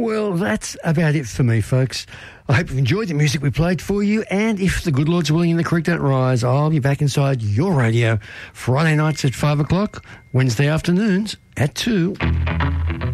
Well, that's about it for me, folks. I hope you've enjoyed the music we played for you, and if the good Lord's willing and the creek don't rise, I'll be back inside your radio Friday nights at 5 o'clock, Wednesday afternoons at 2.